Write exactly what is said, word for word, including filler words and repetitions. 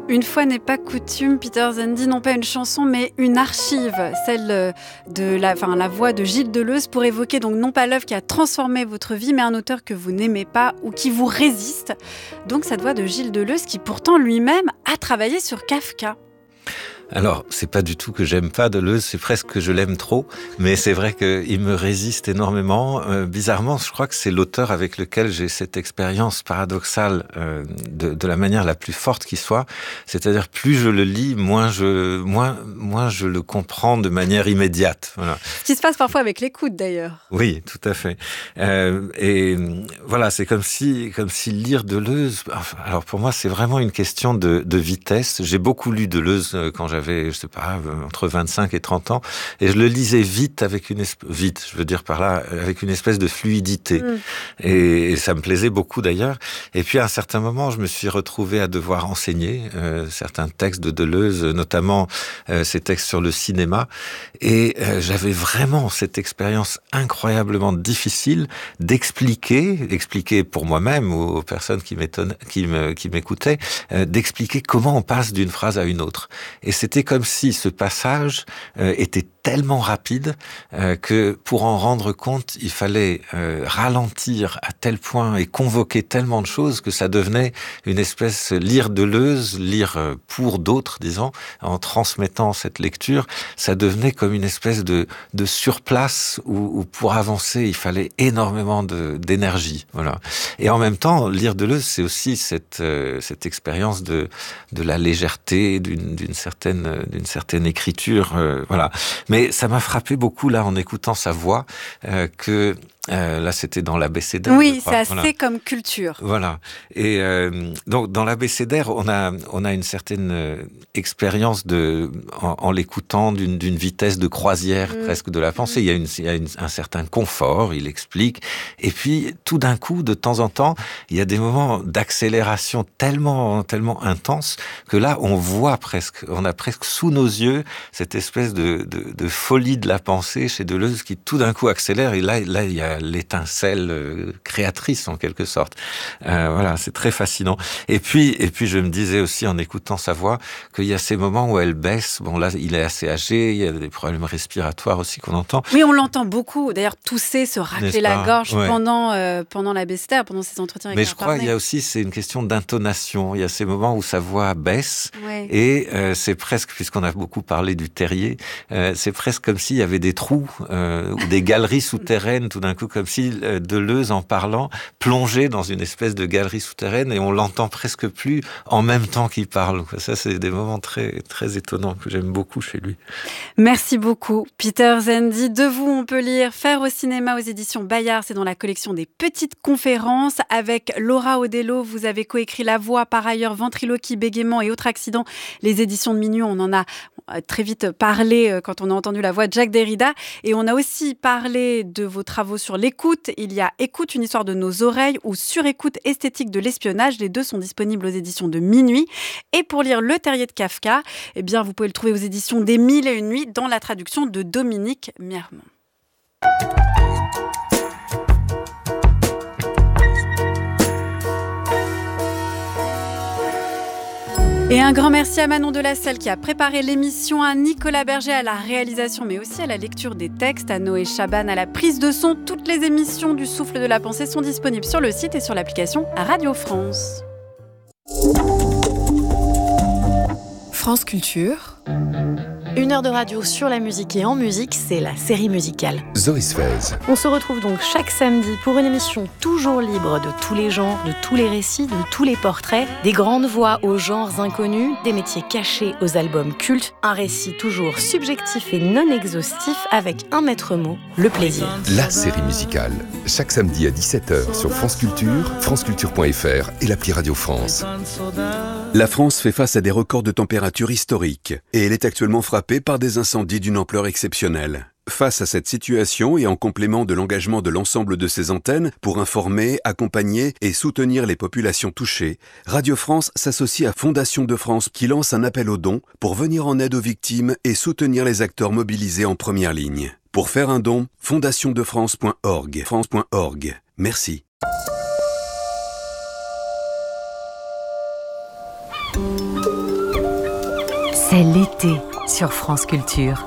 Une fois n'est pas coutume, Peter Zandi, non pas une chanson, mais une archive, celle de la, enfin, la voix de Gilles Deleuze, pour évoquer donc non pas l'œuvre qui a transformé votre vie, mais un auteur que vous n'aimez pas ou qui vous résiste. Donc cette voix de Gilles Deleuze qui pourtant lui-même a travaillé sur Kafka. Alors, c'est pas du tout que j'aime pas Deleuze, c'est presque que je l'aime trop, mais c'est vrai qu'il me résiste énormément. Euh, bizarrement, je crois que c'est l'auteur avec lequel j'ai cette expérience paradoxale euh, de, de la manière la plus forte qui soit. C'est-à-dire, plus je le lis, moins je, moins, moins je le comprends de manière immédiate. Voilà. Ce qui se passe parfois avec l'écoute, d'ailleurs. Oui, tout à fait. Euh, et voilà, c'est comme si, comme si lire Deleuze. Alors pour moi, c'est vraiment une question de, de vitesse. J'ai beaucoup lu Deleuze quand j'avais J'avais, je sais pas, entre vingt-cinq et trente ans, et je le lisais vite avec une espèce, vite, je veux dire par là, avec une espèce de fluidité. Mmh. Et, et ça me plaisait beaucoup d'ailleurs. Et puis à un certain moment, je me suis retrouvé à devoir enseigner euh, certains textes de Deleuze, notamment euh, ces textes sur le cinéma. Et euh, j'avais vraiment cette expérience incroyablement difficile d'expliquer, expliquer pour moi-même ou aux personnes qui m'étonnaient, qui me, qui m'écoutaient, euh, d'expliquer comment on passe d'une phrase à une autre. Et c'est C'était comme si ce passage euh, était tellement rapide euh, que pour en rendre compte, il fallait euh, ralentir à tel point et convoquer tellement de choses que ça devenait une espèce lire Deleuze, lire euh, pour d'autres, disons, en transmettant cette lecture, ça devenait comme une espèce de, de surplace où, où pour avancer, il fallait énormément de, d'énergie. Voilà. Et en même temps, lire Deleuze, c'est aussi cette, euh, cette expérience de, de la légèreté, d'une, d'une certaine d'une certaine écriture, euh, voilà. Mais ça m'a frappé beaucoup là en écoutant sa voix euh, que Euh, là, c'était dans l'Abécédaire. Oui, c'est assez voilà. Comme culture. Voilà. Et euh, donc, dans l'Abécédaire, on a, on a une certaine euh, expérience de, en, en l'écoutant d'une, d'une vitesse de croisière mmh. presque de la pensée. Mmh. Il y a, une, il y a une, un certain confort, il explique. Et puis, tout d'un coup, de temps en temps, il y a des moments d'accélération tellement, tellement intenses que là, on voit presque, on a presque sous nos yeux cette espèce de, de, de folie de la pensée chez Deleuze qui tout d'un coup accélère. Et là, là, il y a l'étincelle créatrice en quelque sorte. Euh, voilà, c'est très fascinant. Et puis, et puis je me disais aussi en écoutant sa voix qu'il y a ces moments où elle baisse. Bon là, il est assez âgé, il y a des problèmes respiratoires aussi qu'on entend. Oui, on l'entend beaucoup. D'ailleurs, tousser, se racler la gorge ouais. pendant euh, pendant l'Abécédaire, pendant ces entretiens. Avec Mais je crois qu'il y a aussi c'est une question d'intonation. Il y a ces moments où sa voix baisse ouais. et euh, c'est presque, puisqu'on a beaucoup parlé du terrier, euh, c'est presque comme s'il y avait des trous euh, ou des galeries souterraines tout d'un coup. Comme si Deleuze, en parlant, plongeait dans une espèce de galerie souterraine et on l'entend presque plus en même temps qu'il parle. Ça, c'est des moments très, très étonnants que j'aime beaucoup chez lui. Merci beaucoup, Peter Zandi. De vous, on peut lire Faire au cinéma aux éditions Bayard. C'est dans la collection des petites conférences. Avec Laura Audello, vous avez coécrit La Voix, par ailleurs, Ventriloquie, bégaiement et autres accidents. Les éditions de Minuit, on en a très vite parlé quand on a entendu la voix de Jacques Derrida. Et on a aussi parlé de vos travaux sur l'écoute. Il y a Écoute, une histoire de nos oreilles ou Surécoute esthétique de l'espionnage. Les deux sont disponibles aux éditions de Minuit. Et pour lire Le Terrier de Kafka, eh bien, vous pouvez le trouver aux éditions des Mille et une nuits dans la traduction de Dominique Miermont. Et un grand merci à Manon Delacelle qui a préparé l'émission, à Nicolas Berger à la réalisation, mais aussi à la lecture des textes, à Noé Chaban à la prise de son. Toutes les émissions du Souffle de la Pensée sont disponibles sur le site et sur l'application Radio France. France Culture. Une heure de radio sur la musique et en musique, c'est la série musicale. Zoé Sfez. On se retrouve donc chaque samedi pour une émission toujours libre de tous les genres, de tous les récits, de tous les portraits, des grandes voix aux genres inconnus, des métiers cachés aux albums cultes, un récit toujours subjectif et non exhaustif avec un maître mot, le plaisir. La série musicale, chaque samedi à dix-sept heures sur France Culture, franceculture point f r et l'appli Radio France. La France fait face à des records de température historiques et elle est actuellement frappée par des incendies d'une ampleur exceptionnelle. Face à cette situation et en complément de l'engagement de l'ensemble de ses antennes pour informer, accompagner et soutenir les populations touchées, Radio France s'associe à Fondation de France qui lance un appel aux dons pour venir en aide aux victimes et soutenir les acteurs mobilisés en première ligne. Pour faire un don, fondation de france point org. france point org. Merci. C'est l'été sur France Culture.